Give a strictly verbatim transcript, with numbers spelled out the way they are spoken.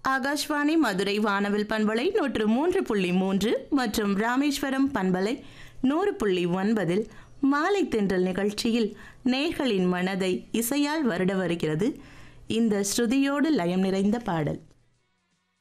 ஆகாஷ்வாணி மதுரை வானவில் பண்பலை நூற்று மூன்று புள்ளி மூன்று மற்றும் ராமேஸ்வரம் பண்பலை நூறு புள்ளி ஒன்பதில் மாலை தென்றல் நிகழ்ச்சியில் நேர்களின் மனதை இசையால் வருட வருகிறது இந்த ஸ்ருதியோடு லயம் நிறைந்த பாடல்.